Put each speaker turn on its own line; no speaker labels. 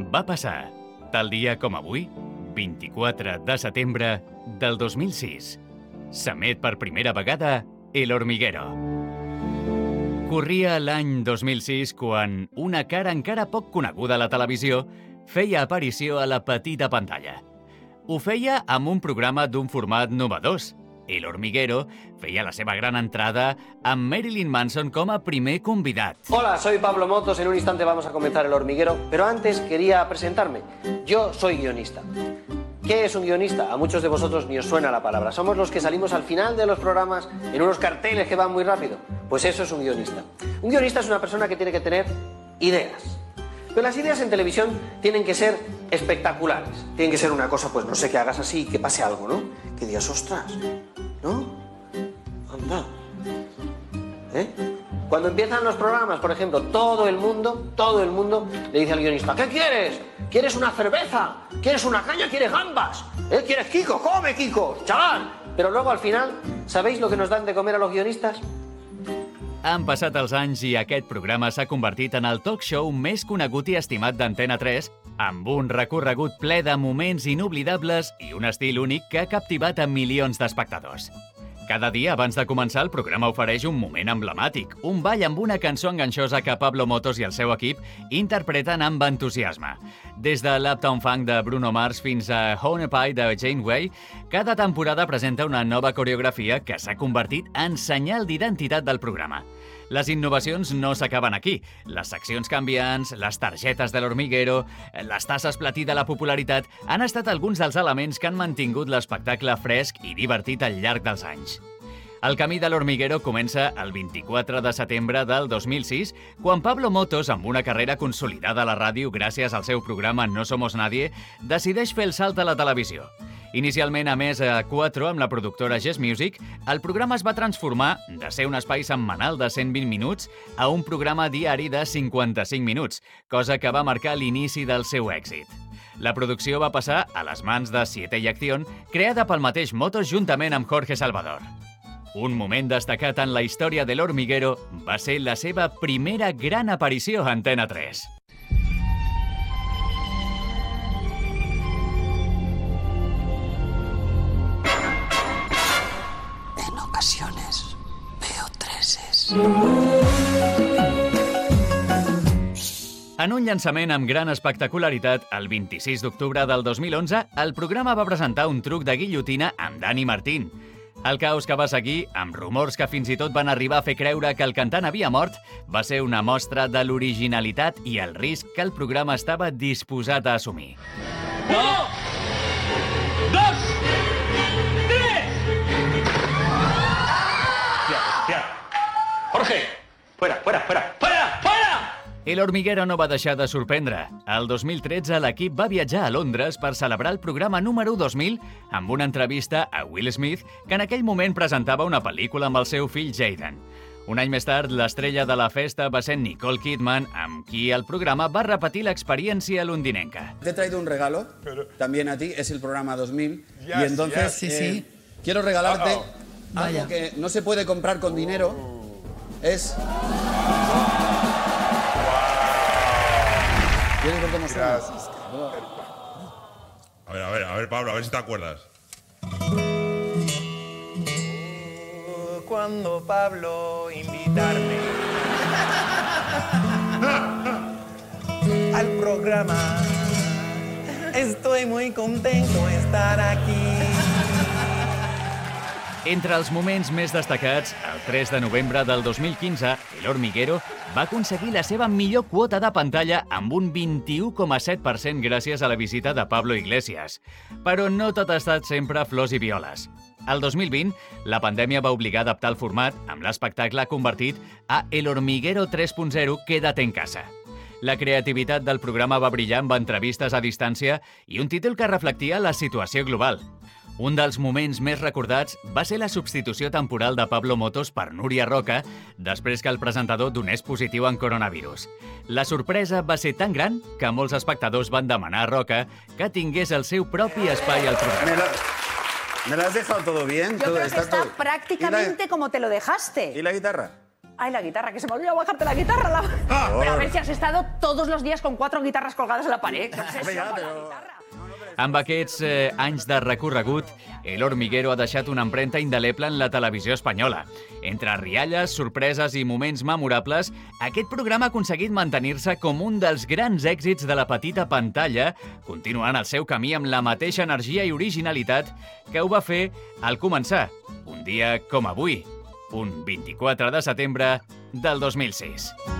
va passar, tal dia com avui, 24 de setembre del 2006. S'emet per primera vegada El Hormiguero. Corria l'any 2006 quan una cara encara poc coneguda a la televisió feia aparició a la petita pantalla. Ho feia amb un programa d'un format novedós. El Hormiguero feia la seva gran entrada amb Marilyn Manson com a primer convidat.
Hola, soy Pablo Motos. En un instante vamos a comenzar El Hormiguero, pero antes quería presentarme. Yo soy guionista. ¿Qué es un guionista? A muchos de vosotros ni os suena la palabra. Somos los que salimos al final de los programas en unos carteles que van muy rápido. Pues eso es un guionista. Un guionista es una persona que tiene que tener ideas. Pero las ideas en televisión tienen que ser espectaculares. Tienen que ser una cosa, pues no sé, que hagas así y que pase algo, ¿no? Que digas, ostras, ¿no? Anda. Cuando empiezan los programas, por ejemplo, todo el mundo le dice al guionista, ¿qué quieres? ¿Quieres una cerveza? ¿Quieres una caña? ¿Quieres gambas? ¿Quieres Kiko? ¡Come, Kiko! ¡Chaval! Pero luego, al final, ¿sabéis lo que nos dan de comer a los guionistas?
Han passat els anys i aquest programa s'ha convertit en el talk show més conegut i estimat d'Antena 3, amb un recorregut ple de moments inoblidables i un estil únic que ha captivat a milions d'espectadors. Cada dia abans de començar, el programa ofereix un moment emblemàtic, un ball amb una cançó enganxosa que Pablo Motos i el seu equip interpreten amb entusiasme. Des de l'Uptown Funk de Bruno Mars fins a Honey Pie de Janeway, cada temporada presenta una nova coreografia que s'ha convertit en senyal d'identitat del programa. Les innovacions no s'acaben aquí. Les seccions canviants, les targetes de l'Hormiguero, les tasses platí de la popularitat han estat alguns dels elements que han mantingut l'espectacle fresc i divertit al llarg dels anys. El camí de l'Hormiguero comença el 24 de setembre del 2006, quan Pablo Motos, amb una carrera consolidada a la ràdio gràcies al seu programa No Somos Nadie, decideix fer el salt a la televisió. Inicialment, a més a 4 amb la productora Yes Music, el programa es va transformar de ser un espai setmanal de 120 minuts a un programa diari de 55 minuts, cosa que va marcar l'inici del seu èxit. La producció va passar a les mans de Siete y Acción, creada pel mateix Motos juntament amb Jorge Salvador. Un moment destacat en la història de l'Hormiguero va ser la seva primera gran aparició a Antena 3.
En ocasiones veo treses.
En un llançament amb gran espectacularitat, el 26 d'octubre del 2011, el programa va presentar un truc de guillotina amb Dani Martín. El caos que va seguir, amb rumors que fins i tot van arribar a fer creure que el cantant havia mort, va ser una mostra de l'originalitat i el risc que el programa estava disposat a assumir.
1, 2, 3! Tira. Jorge, fuera!
El Hormiguero no va deixar de sorprendre. El 2013 l'equip va viatjar a Londres per celebrar el programa número 2000 amb una entrevista a Will Smith, que en aquell moment presentava una pel·lícula amb el seu fill Jaden. Un any més tard, l'estrella de la festa va ser Nicole Kidman, amb qui el programa va repetir l'experiència londinenca.
Te he traído un regalo, también a ti, es el programa 2000, y entonces quiero regalarte algo que no se puede comprar con dinero, es... ¿Quieres ver cómo suena?
A ver, Pablo, a ver si te acuerdas.
Cuando Pablo invitarme al programa, estoy muy contento de estar aquí.
Entre els moments més destacats, el 3 de novembre del 2015, El Hormiguero va aconseguir la seva millor quota de pantalla amb un 21,7% gràcies a la visita de Pablo Iglesias. Però no tot ha estat sempre flors i violes. El 2020, la pandèmia va obligar a adaptar el format, amb l'espectacle convertit a El Hormiguero 3.0 Quédate en casa. La creativitat del programa va brillar amb entrevistes a distància i un títol que reflectia la situació global. Un dels moments més recordats va ser la substitució temporal de Pablo Motos per Núria Roca després que el presentador donés positiu en coronavirus. La sorpresa va ser tan gran que molts espectadors van demanar a Roca que tingués el seu propi espai al programa.
¿Me lo has dejado todo bien?
Yo creo que está prácticamente como te lo dejaste.
¿Y la guitarra?
Ay, la guitarra, que se me olvidó bajarte la guitarra. Pero a ver si has estado todos los días con 4 guitarras colgadas en la pared.
Amb aquests anys de recorregut, El Hormiguero ha deixat una empremta indeleble en la televisió espanyola. Entre rialles, sorpreses i moments memorables, aquest programa ha aconseguit mantenir-se com un dels grans èxits de la petita pantalla, continuant el seu camí amb la mateixa energia i originalitat que ho va fer al començar, un dia com avui, un 24 de setembre del 2006.